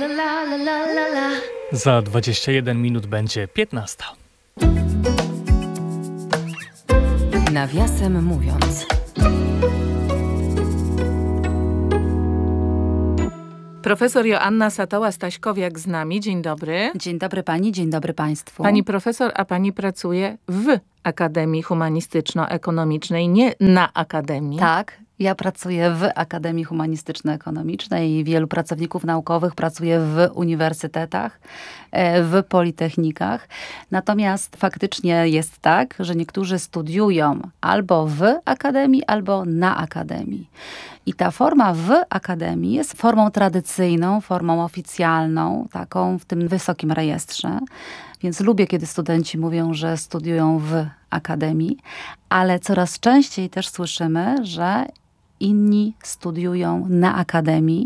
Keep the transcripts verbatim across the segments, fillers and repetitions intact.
la la la la la la. Za dwadzieścia jeden minut będzie piętnasta. Nawiasem mówiąc. Profesor Joanna Satoła-Staśkowiak z nami. Dzień dobry. Dzień dobry pani, dzień dobry państwu. Pani profesor, a pani pracuje w Akademii Humanistyczno-Ekonomicznej, nie na Akademii. Tak, ja pracuję w Akademii Humanistyczno-Ekonomicznej i wielu pracowników naukowych pracuje w uniwersytetach, w politechnikach. Natomiast faktycznie jest tak, że niektórzy studiują albo w Akademii, albo na Akademii. I ta forma w Akademii jest formą tradycyjną, formą oficjalną, taką w tym wysokim rejestrze. Więc lubię, kiedy studenci mówią, że studiują w Akademii, ale coraz częściej też słyszymy, że inni studiują na Akademii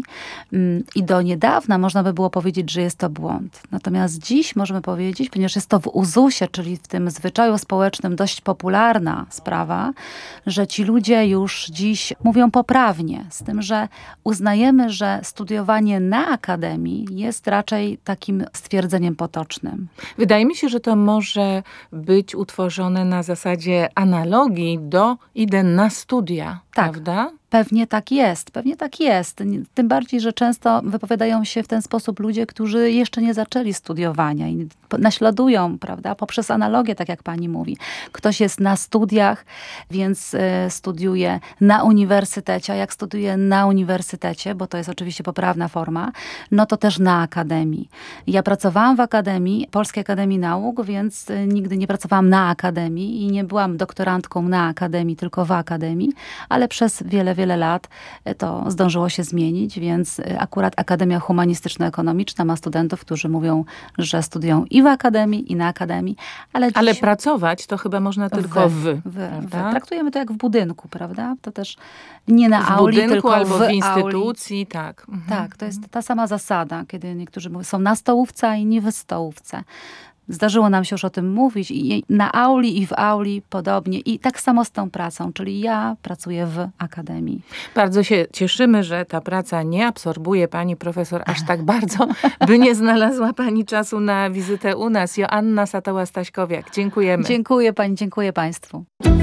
i do niedawna można by było powiedzieć, że jest to błąd. Natomiast dziś możemy powiedzieć, ponieważ jest to w uzusie, czyli w tym zwyczaju społecznym dość popularna sprawa, że ci ludzie już dziś mówią poprawnie, z tym, że uznajemy, że studiowanie na Akademii jest raczej takim stwierdzeniem potocznym. Wydaje mi się, że to może być utworzone na zasadzie analogii do idę na studia, tak. Prawda? Pewnie tak jest, pewnie tak jest. Tym bardziej, że często wypowiadają się w ten sposób ludzie, którzy jeszcze nie zaczęli studiowania i naśladują, prawda, poprzez analogię, tak jak pani mówi. Ktoś jest na studiach, więc y, studiuje na uniwersytecie, a jak studiuje na uniwersytecie, bo to jest oczywiście poprawna forma, no to też na akademii. Ja pracowałam w Akademii, Polskiej Akademii Nauk, więc y, nigdy nie pracowałam na akademii i nie byłam doktorantką na akademii, tylko w akademii, ale przez wiele, wiele lat to zdążyło się zmienić, więc akurat Akademia Humanistyczno-Ekonomiczna ma studentów, którzy mówią, że studiują i w akademii, i na akademii, ale dziś... Ale pracować to chyba można tylko w. w, w, w. Traktujemy to jak w budynku, prawda? To też nie na w auli, budynku tylko albo w w instytucji, auli. tak. Mhm. Tak, to jest ta sama zasada, kiedy niektórzy mówią, są na stołówce, a inni w stołówce. Zdarzyło nam się już o tym mówić i na auli i w auli podobnie i tak samo z tą pracą, czyli ja pracuję w Akademii. Bardzo się cieszymy, że ta praca nie absorbuje pani profesor aż tak bardzo, by nie znalazła pani czasu na wizytę u nas. Joanna Satoła-Staśkowiak, dziękujemy. Dziękuję pani, dziękuję państwu.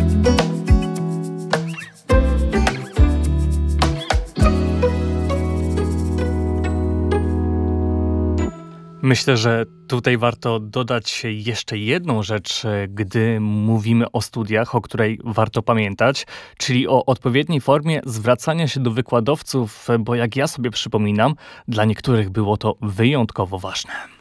Myślę, że tutaj warto dodać jeszcze jedną rzecz, gdy mówimy o studiach, o której warto pamiętać, czyli o odpowiedniej formie zwracania się do wykładowców, bo jak ja sobie przypominam, dla niektórych było to wyjątkowo ważne.